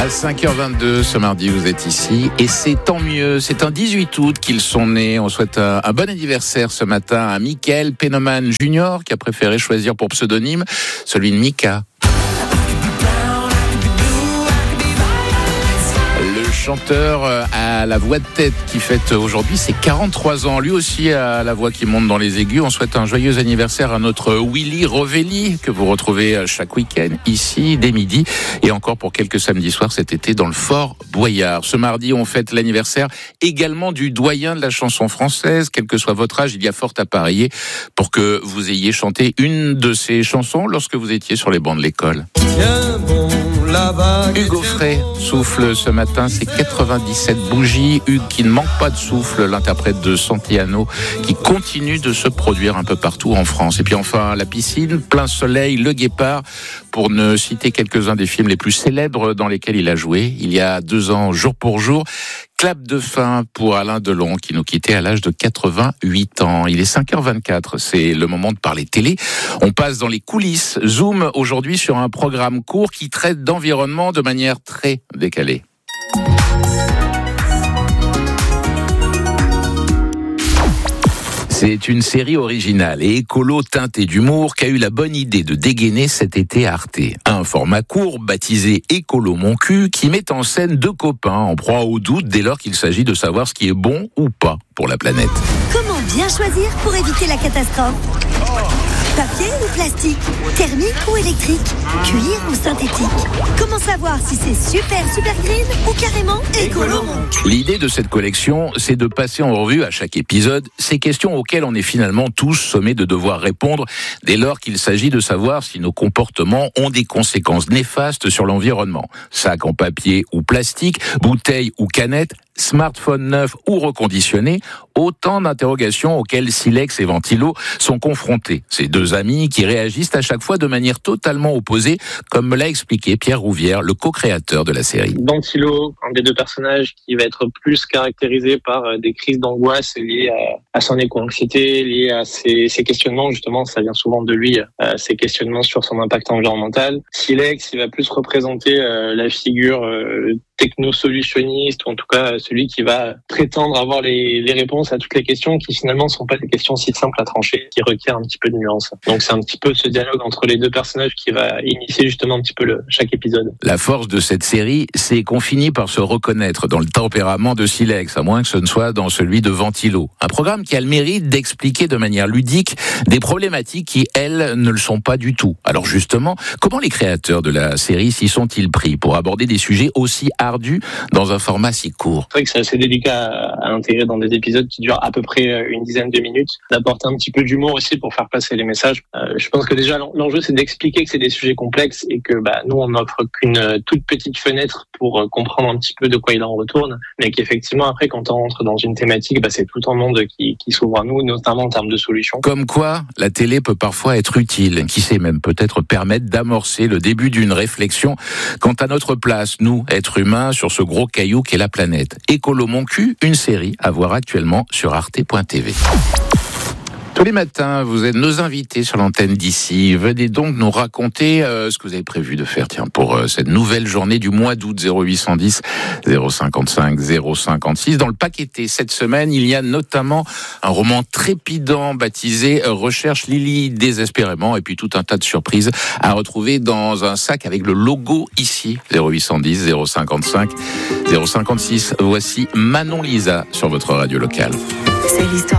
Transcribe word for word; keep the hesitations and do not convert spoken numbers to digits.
cinq heures vingt-deux, ce mardi, vous êtes ici. Et c'est tant mieux. C'est un dix-huit août qu'ils sont nés. On souhaite un, un bon anniversaire ce matin à Michael Penneman Junior, qui a préféré choisir pour pseudonyme celui de Mika. Chanteur à la voix de tête qui fête aujourd'hui ses quarante-trois ans. Lui aussi a la voix qui monte dans les aigus. On souhaite un joyeux anniversaire à notre Willy Rovelli que vous retrouvez chaque week-end ici dès midi et encore pour quelques samedis soirs cet été dans le Fort Boyard. Ce mardi, on fête l'anniversaire également du doyen de la chanson française. Quel que soit votre âge, il y a fort à parier pour que vous ayez chanté une de ces chansons lorsque vous étiez sur les bancs de l'école. Bien bon. Hugues Aufray souffle ce matin ses quatre-vingt-dix-sept bougies. Hugues qui ne manque pas de souffle, l'interprète de Santillano, qui continue de se produire un peu partout en France. Et puis enfin, la piscine, plein soleil, Le Guépard, pour ne citer quelques-uns des films les plus célèbres dans lesquels il a joué. Il y a deux ans, jour pour jour, clap de fin pour Alain Delon, qui nous quittait à l'âge de quatre-vingt-huit ans. Il est cinq heures vingt-quatre, c'est le moment de parler télé. On passe dans les coulisses. Zoom aujourd'hui sur un programme court qui traite d'environnement de manière très décalée. C'est une série originale et écolo teintée d'humour qu'a eu la bonne idée de dégainer cet été à Arte. Un format court baptisé Écolo Mon Cul qui met en scène deux copains en proie au doute dès lors qu'il s'agit de savoir ce qui est bon ou pas pour la planète. Comment bien choisir pour éviter la catastrophe ? Papier ou plastique ? Thermique ou électrique ? Cuir ou synthétique ? Comment savoir si c'est super super green ou carrément écolo ? L'idée de cette collection, c'est de passer en revue à chaque épisode ces questions auxquelles on est finalement tous sommés de devoir répondre dès lors qu'il s'agit de savoir si nos comportements ont des conséquences néfastes sur l'environnement. Sac en papier ou plastique, bouteille ou canette, smartphone neuf ou reconditionné, autant d'interrogations auxquelles Silex et Ventilo sont confrontés. Ces deux amis qui réagissent à chaque fois de manière totalement opposée, comme me l'a expliqué Pierre Rouvière, le co-créateur de la série. Ventilo, un des deux personnages qui va être plus caractérisé par des crises d'angoisse liées à, à son éco-anxiété, liées à ses, ses questionnements, justement, ça vient souvent de lui, euh, ses questionnements sur son impact environnemental. Silex, il va plus représenter euh, la figure euh, techno-solutionniste, ou en tout cas celui qui va prétendre avoir les, les réponses à toutes les questions qui finalement ne sont pas des questions si simples à trancher, qui requièrent un petit peu de nuance. Donc c'est un petit peu ce dialogue entre les deux personnages qui va initier justement un petit peu le, chaque épisode. La force de cette série, c'est qu'on finit par se reconnaître dans le tempérament de Silex, à moins que ce ne soit dans celui de Ventilo. Un programme qui a le mérite d'expliquer de manière ludique des problématiques qui, elles, ne le sont pas du tout. Alors justement, comment les créateurs de la série s'y sont-ils pris pour aborder des sujets aussi ardu dans un format si court? C'est vrai que c'est assez délicat à intégrer dans des épisodes qui durent à peu près une dizaine de minutes, d'apporter un petit peu d'humour aussi pour faire passer les messages. Euh, je pense que déjà l'enjeu c'est d'expliquer que c'est des sujets complexes et que bah, nous on n'offre qu'une toute petite fenêtre pour comprendre un petit peu de quoi il en retourne, mais qu'effectivement après quand on rentre dans une thématique, bah, c'est tout un monde qui, qui s'ouvre à nous, notamment en termes de solutions. Comme quoi, la télé peut parfois être utile, qui sait même peut-être permettre d'amorcer le début d'une réflexion quant à notre place, nous, êtres humains, sur ce gros caillou qu'est la planète. Écolo Mon Cul, une série à voir actuellement sur arte point t v. Tous les matins, vous êtes nos invités sur l'antenne d'ici. Venez donc nous raconter euh, ce que vous avez prévu de faire tiens, pour euh, cette nouvelle journée du mois d'août. Zéro huit cent dix, zéro cinquante-cinq, zéro cinquante-six. Dans le paqueté, cette semaine, il y a notamment un roman trépidant baptisé « Recherche Lily désespérément » et puis tout un tas de surprises à retrouver dans un sac avec le logo ici. Zéro huit cent dix, zéro cinquante-cinq, zéro cinquante-six. Voici Manon Lisa sur votre radio locale. C'est l'histoire.